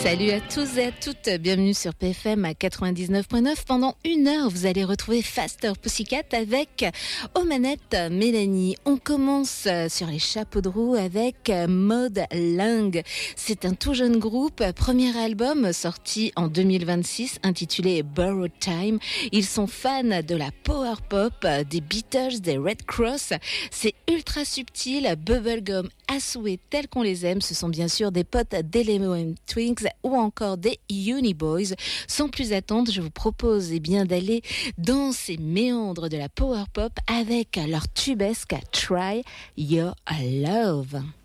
Salut à tous et à toutes, bienvenue sur PFM à 99.9. Pendant 1 heure, vous allez retrouver Faster Pussycat avec aux manettes Mélanie. On commence sur les chapeaux de roue avec Maud Lang. C'est un tout jeune groupe, premier album sorti en 2026 intitulé Borrowed Time. Ils sont fans de la power pop, des Beatles, des Red Cross. C'est ultra subtil, bubblegum à souhait tel qu'on les aime. Ce sont bien sûr des potes d'Element Twins ou encore des Uniboys. Sans plus attendre, je vous propose d'aller dans ces méandres de la power pop avec leur tubesque Try Your Love.